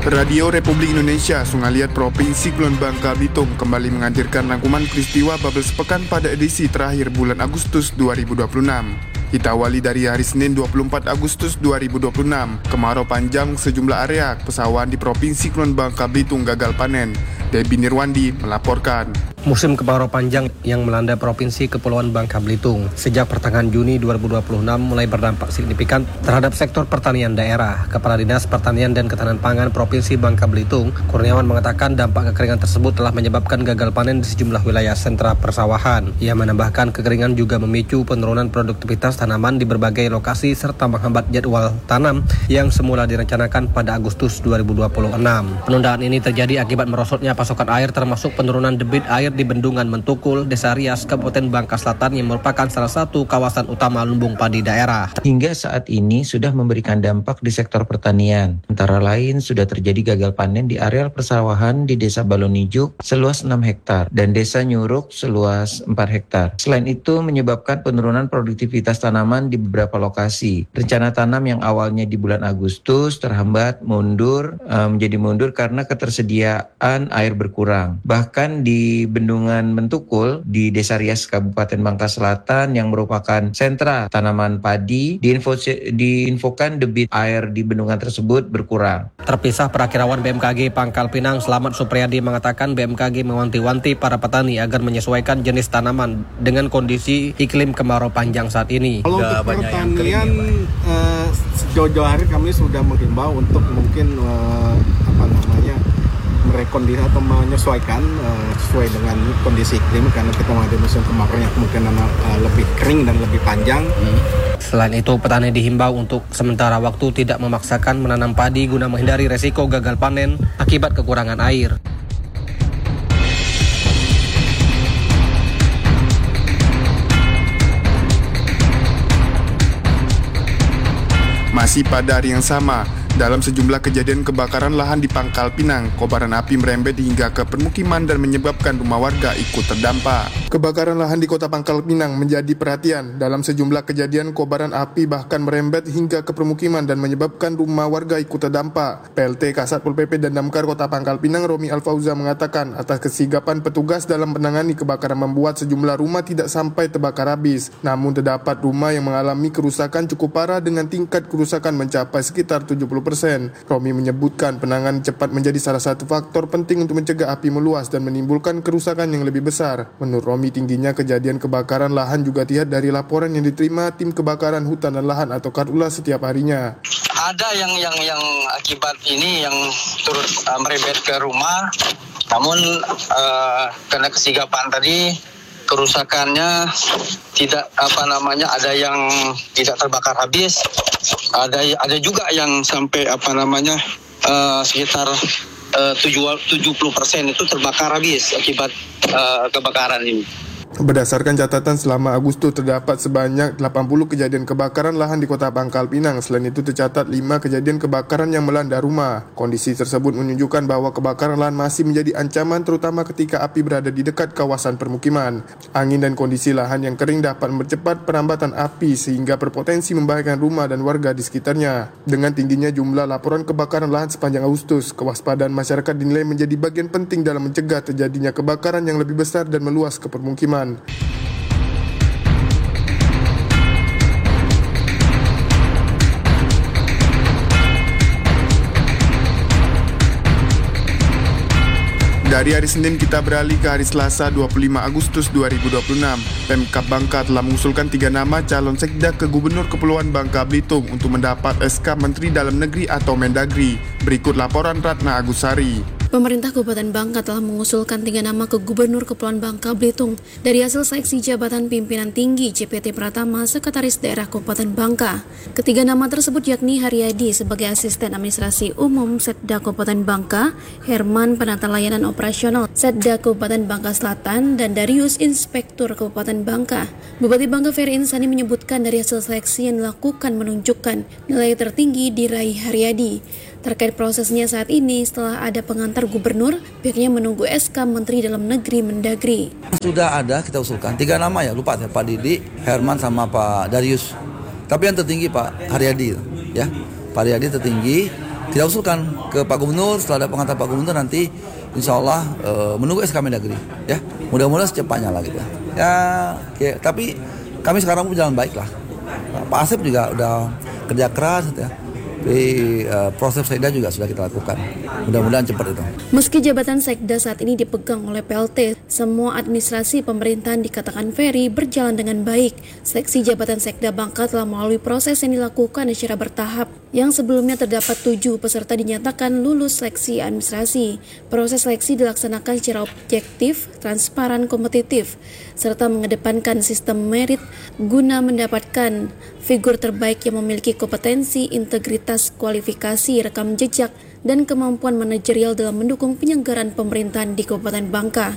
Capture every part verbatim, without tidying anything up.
Radio Republik Indonesia Sungaliat Provinsi Kulon Bangka Belitung kembali menghadirkan rangkuman peristiwa Bubble Sepekan pada edisi terakhir bulan Agustus dua ribu dua puluh enam. Kita awali dari hari Senin dua puluh empat Agustus dua ribu dua puluh enam. Kemarau panjang sejumlah area pesawahan di Provinsi Kulon Bangka Belitung gagal panen. Debbie Nirwandi melaporkan. Musim kemarau panjang yang melanda Provinsi Kepulauan Bangka Belitung sejak pertengahan Juni dua ribu dua puluh enam mulai berdampak signifikan terhadap sektor pertanian daerah. Kepala Dinas Pertanian dan Ketahanan Pangan Provinsi Bangka Belitung, Kurniawan mengatakan dampak kekeringan tersebut telah menyebabkan gagal panen di sejumlah wilayah sentra persawahan. Ia menambahkan kekeringan juga memicu penurunan produktivitas tanaman di berbagai lokasi serta menghambat jadwal tanam yang semula direncanakan pada Agustus dua ribu dua puluh enam. Penundaan ini terjadi akibat merosotnya pasokan air termasuk penurunan debit air di Bendungan Mentukul, Desa Rias, Kabupaten Bangka Selatan yang merupakan salah satu kawasan utama lumbung padi daerah. Hingga saat ini sudah memberikan dampak di sektor pertanian. Antara lain sudah terjadi gagal panen di areal persawahan di Desa Balonijuk seluas enam hektar dan Desa Nyuruk seluas empat hektar. Selain itu menyebabkan penurunan produktivitas tanaman di beberapa lokasi. Rencana tanam yang awalnya di bulan Agustus terhambat mundur um, menjadi mundur karena ketersediaan air berkurang. Bahkan di Bendungan Mentukul di Desa Rias Kabupaten Bangka Selatan yang merupakan sentra tanaman padi diinfo, diinfokan debit air di bendungan tersebut berkurang. Terpisah Perakirawan B M K G Pangkal Pinang Slamet Supriyadi mengatakan B M K G mewanti-wanti para petani agar menyesuaikan jenis tanaman dengan kondisi iklim kemarau panjang saat ini. Kalau untuk pertanian uh, sejauh-jauh hari kami sudah menghimbau untuk mungkin uh, apa namanya merekondisi atau menyesuaikan uh, sesuai dengan kondisi iklim karena kita menghadapi musim kemarau yang kemungkinan uh, lebih kering dan lebih panjang. Hmm. Selain itu, petani dihimbau untuk sementara waktu tidak memaksakan menanam padi guna menghindari resiko gagal panen akibat kekurangan air. Masih pada hari yang sama, dalam sejumlah kejadian kebakaran lahan di Pangkal Pinang, kobaran api merembet hingga ke permukiman dan menyebabkan rumah warga ikut terdampak. Kebakaran lahan di Kota Pangkal Pinang menjadi perhatian. Dalam sejumlah kejadian kobaran api bahkan merembet hingga ke permukiman dan menyebabkan rumah warga ikut terdampak. P L T Kasat Pol P P dan Damkar Kota Pangkal Pinang Romi Alfauza mengatakan atas kesigapan petugas dalam menangani kebakaran membuat sejumlah rumah tidak sampai terbakar habis. Namun terdapat rumah yang mengalami kerusakan cukup parah dengan tingkat kerusakan mencapai sekitar tujuh puluh persen. Romi menyebutkan penanganan cepat menjadi salah satu faktor penting untuk mencegah api meluas dan menimbulkan kerusakan yang lebih besar. Menurut Romi, tingginya kejadian kebakaran lahan juga terlihat dari laporan yang diterima tim kebakaran hutan dan lahan atau Karhutla setiap harinya. Ada yang yang yang akibat ini yang turut uh, merembet ke rumah, namun uh, karena kesigapan tadi kerusakannya tidak apa namanya ada yang tidak terbakar habis, ada ada juga yang sampai apa namanya uh, sekitar uh, tujuh puluh persen itu terbakar habis akibat uh, kebakaran ini. Berdasarkan catatan selama Agustus terdapat sebanyak delapan puluh kejadian kebakaran lahan di Kota Pangkal Pinang. Selain itu tercatat lima kejadian kebakaran yang melanda rumah. Kondisi tersebut menunjukkan bahwa kebakaran lahan masih menjadi ancaman terutama ketika api berada di dekat kawasan permukiman. Angin dan kondisi lahan yang kering dapat mempercepat perambatan api sehingga berpotensi membahayakan rumah dan warga di sekitarnya. Dengan tingginya jumlah laporan kebakaran lahan sepanjang Agustus, kewaspadaan masyarakat dinilai menjadi bagian penting dalam mencegah terjadinya kebakaran yang lebih besar dan meluas ke permukiman. Dari hari Senin kita beralih ke hari Selasa dua puluh lima Agustus dua ribu dua puluh enam. Pemkab Bangka telah mengusulkan tiga nama calon sekda ke Gubernur Kepulauan Bangka Belitung untuk mendapat S K Menteri Dalam Negeri atau Mendagri. Berikut laporan Ratna Agusari. Pemerintah Kabupaten Bangka telah mengusulkan tiga nama ke Gubernur Kepulauan Bangka Belitung dari hasil seleksi jabatan pimpinan tinggi J P T Pratama Sekretaris Daerah Kabupaten Bangka. Ketiga nama tersebut yakni Haryadi sebagai Asisten Administrasi Umum Setda Kabupaten Bangka, Herman Penata Layanan Operasional Setda Kabupaten Bangka Selatan, dan Darius Inspektur Kabupaten Bangka. Bupati Bangka Ferry Insani menyebutkan dari hasil seleksi yang dilakukan menunjukkan nilai tertinggi diraih Haryadi. Terkait prosesnya saat ini, setelah ada pengantar gubernur, pihaknya menunggu S K Menteri Dalam Negeri Mendagri. Sudah ada, kita usulkan tiga nama ya, lupa ya, Pak Didi, Herman sama Pak Darius. Tapi yang tertinggi Pak Haryadi, ya, Pak Haryadi tertinggi. kita usulkan ke Pak Gubernur. Setelah ada pengantar Pak Gubernur nanti insya Allah uh, menunggu S K Mendagri ya, mudah-mudahan secepatnya lah gitu ya. Kayak, tapi kami sekarang berjalan baik lah. Pak Asep juga udah kerja keras gitu ya. Tapi uh, proses Sekda juga sudah kita lakukan. Mudah-mudahan cepat itu. Meski jabatan Sekda saat ini dipegang oleh P L T, semua administrasi pemerintahan dikatakan Ferry berjalan dengan baik. Seleksi jabatan Sekda Bangka telah melalui proses yang dilakukan secara bertahap. Yang sebelumnya terdapat tujuh peserta dinyatakan lulus seleksi administrasi. Proses seleksi dilaksanakan secara objektif, transparan, kompetitif, serta mengedepankan sistem merit guna mendapatkan figur terbaik yang memiliki kompetensi, integritas, kualifikasi, rekam jejak, dan kemampuan manajerial dalam mendukung penyelenggaraan pemerintahan di Kabupaten Bangka.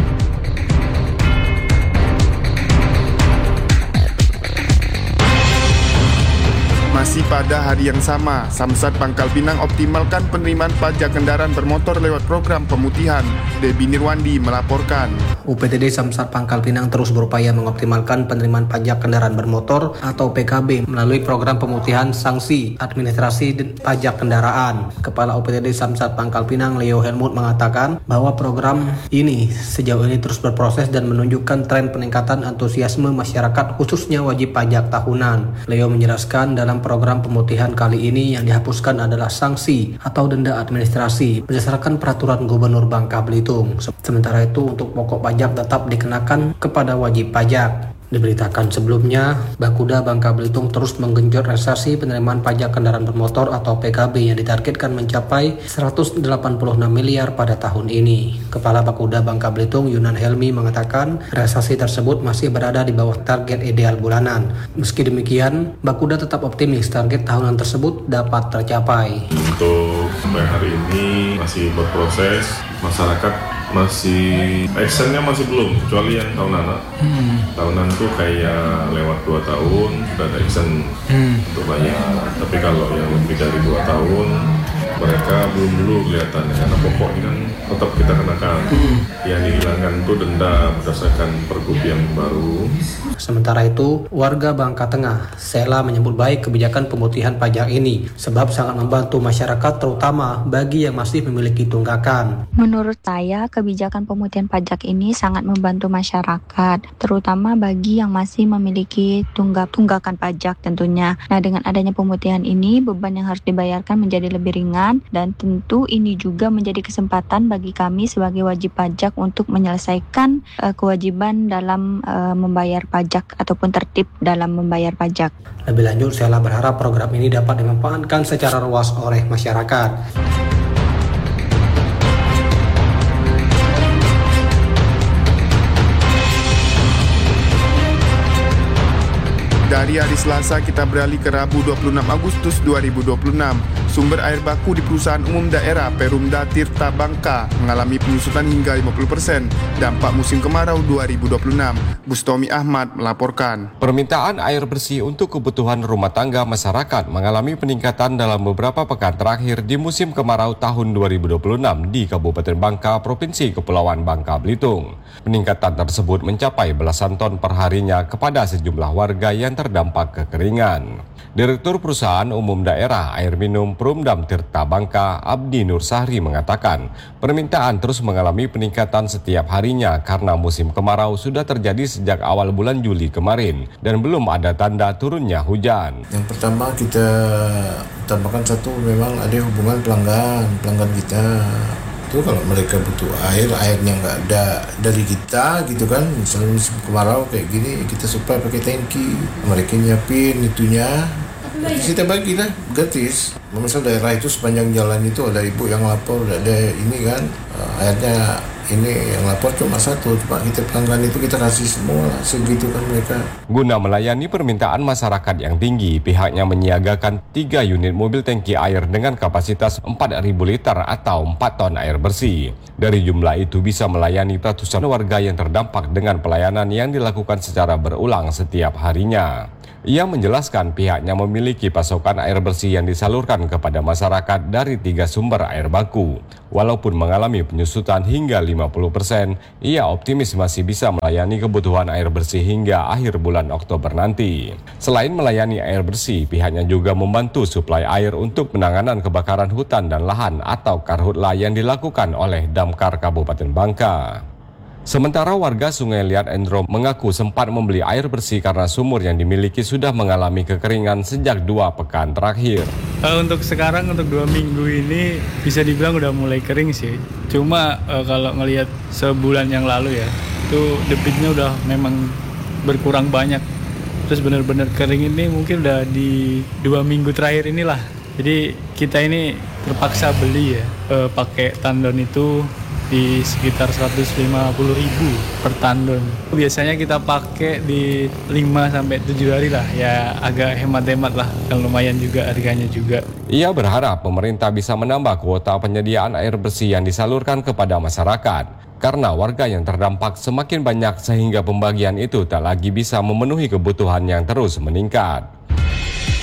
Masih pada hari yang sama, Samsat Pangkal Pinang optimalkan penerimaan pajak kendaraan bermotor lewat program pemutihan. Debbie Nirwandi melaporkan. U P T D Samsat Pangkal Pinang terus berupaya mengoptimalkan penerimaan pajak kendaraan bermotor atau P K B melalui program pemutihan sanksi administrasi dan pajak kendaraan. Kepala U P T D Samsat Pangkal Pinang, Leo Helmut, mengatakan bahwa program ini sejauh ini terus berproses dan menunjukkan tren peningkatan antusiasme masyarakat khususnya wajib pajak tahunan. Leo menjelaskan dalam program pemutihan kali ini yang dihapuskan adalah sanksi atau denda administrasi berdasarkan peraturan Gubernur Bangka Belitung. Sementara itu untuk pokok pajak tetap dikenakan kepada wajib pajak. Diberitakan sebelumnya, Bakuda Bangka Belitung terus menggenjot realisasi penerimaan pajak kendaraan bermotor atau P K B yang ditargetkan mencapai seratus delapan puluh enam miliar pada tahun ini. Kepala Bakuda Bangka Belitung, Yunan Helmi, mengatakan realisasi tersebut masih berada di bawah target ideal bulanan. Meski demikian, Bakuda tetap optimis target tahunan tersebut dapat tercapai. Untuk sampai hari ini masih berproses, masyarakat masih actionnya masih belum, kecuali yang tahunan. Hmm. Tahunan tuh kayak lewat dua tahun sudah ada action hmm. untuk bayar. Tapi kalau yang lebih dari dua tahun mereka belum dulu kelihatan karena pokoknya kan tetap kita kenakan. Hmm. Yang dihilangkan itu denda berdasarkan pergub yang baru. Sementara itu, warga Bangka Tengah, Sela, menyambut baik kebijakan pemutihan pajak ini sebab sangat membantu masyarakat terutama bagi yang masih memiliki tunggakan. Menurut saya, kebijakan pemutihan pajak ini sangat membantu masyarakat, terutama bagi yang masih memiliki tunggak tunggakan pajak tentunya. Nah, dengan adanya pemutihan ini, beban yang harus dibayarkan menjadi lebih ringan dan tentu ini juga menjadi kesempatan bagi kami sebagai wajib pajak untuk menyelesaikan uh, kewajiban dalam uh, membayar pajak ataupun tertib dalam membayar pajak. Lebih lanjut, Sela berharap program ini dapat dimanfaatkan secara luas oleh masyarakat. Dari hari Selasa kita beralih ke Rabu dua puluh enam Agustus dua ribu dua puluh enam. Sumber air baku di Perusahaan Umum Daerah Perumda Tirta Bangka mengalami penyusutan hingga lima puluh persen dampak musim kemarau dua ribu dua puluh enam. Bustomi Ahmad melaporkan. Permintaan air bersih untuk kebutuhan rumah tangga masyarakat mengalami peningkatan dalam beberapa pekan terakhir di musim kemarau tahun dua ribu dua puluh enam di Kabupaten Bangka, Provinsi Kepulauan Bangka Belitung. Peningkatan tersebut mencapai belasan ton perharinya kepada sejumlah warga yang terdampak kekeringan. Direktur Perusahaan Umum Daerah Air Minum Perumdam Tirta Bangka, Abdi Nur Sahri, mengatakan permintaan terus mengalami peningkatan setiap harinya karena musim kemarau sudah terjadi sejak awal bulan Juli kemarin dan belum ada tanda turunnya hujan. Yang pertama kita tambahkan satu, memang ada hubungan pelanggan, pelanggan kita. Itu kalau mereka butuh air, airnya nggak ada dari kita gitu kan, misalnya musim kemarau kayak gini kita supply pakai tangki, mereka nyiapin itunya, kita bagi lah gratis. Misal daerah itu sepanjang jalan itu ada ibu yang lapor, ada ini kan, airnya ini yang lapor cuma satu, cuma kita pelanggan itu kita kasih semua segitu kan mereka. Guna melayani permintaan masyarakat yang tinggi, pihaknya menyiagakan tiga unit mobil tangki air dengan kapasitas empat ribu liter atau empat ton air bersih. Dari jumlah itu bisa melayani ratusan warga yang terdampak dengan pelayanan yang dilakukan secara berulang setiap harinya. Ia menjelaskan pihaknya memiliki pasokan air bersih yang disalurkan kepada masyarakat dari tiga sumber air baku. Walaupun mengalami penyusutan hingga lima puluh persen, ia optimis masih bisa melayani kebutuhan air bersih hingga akhir bulan Oktober nanti. Selain melayani air bersih, pihaknya juga membantu suplai air untuk penanganan kebakaran hutan dan lahan atau karhutla yang dilakukan oleh Damkar Kabupaten Bangka. Sementara warga Sungai Liat Endro mengaku sempat membeli air bersih karena sumur yang dimiliki sudah mengalami kekeringan sejak dua pekan terakhir. Uh, untuk sekarang, untuk dua minggu ini bisa dibilang udah mulai kering sih. Cuma uh, kalau ngelihat sebulan yang lalu ya, itu debitnya udah memang berkurang banyak. Terus benar-benar kering ini mungkin udah di dua minggu terakhir inilah. Jadi kita ini terpaksa beli ya, uh, pakai tandon itu di sekitar seratus lima puluh ribu per tandon. Biasanya kita pakai di lima sampai tujuh hari lah, ya agak hemat-hemat lah, kan lumayan juga harganya juga. Ia berharap pemerintah bisa menambah kuota penyediaan air bersih yang disalurkan kepada masyarakat, karena warga yang terdampak semakin banyak sehingga pembagian itu tak lagi bisa memenuhi kebutuhan yang terus meningkat.